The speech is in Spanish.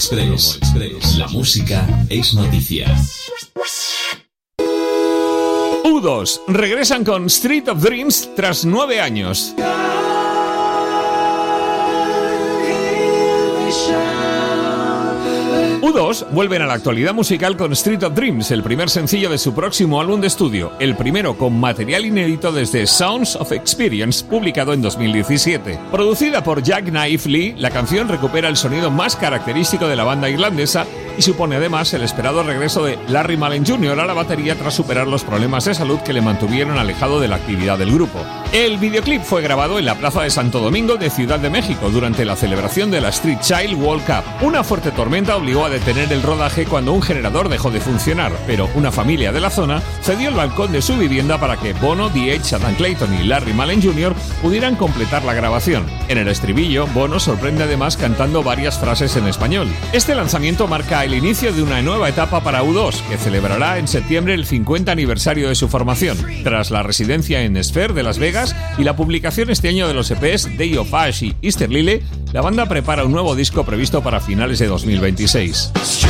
Express. La música es noticia. U2 regresan con Street of Dreams tras 9 años. U2 vuelven a la actualidad musical con Street of Dreams, el primer sencillo de su próximo álbum de estudio, el primero con material inédito desde Sounds of Experience, publicado en 2017. Producida por Jack Knife Lee, la canción recupera el sonido más característico de la banda irlandesa y supone además el esperado regreso de Larry Mullen Jr. a la batería tras superar los problemas de salud que le mantuvieron alejado de la actividad del grupo. El videoclip fue grabado en la Plaza de Santo Domingo de Ciudad de México durante la celebración de la Street Child World Cup. Una fuerte tormenta obligó a detener el rodaje cuando un generador dejó de funcionar, pero una familia de la zona cedió el balcón de su vivienda para que Bono, D.H., Adam Clayton y Larry Mullen Jr. pudieran completar la grabación. En el estribillo, Bono sorprende además cantando varias frases en español. Este lanzamiento marca el inicio de una nueva etapa para U2, que celebrará en septiembre el 50 aniversario de su formación. Tras la residencia en Sphere de Las Vegas y la publicación este año de los EPs Day of Ash y Easter Lily, la banda prepara un nuevo disco previsto para finales de 2026.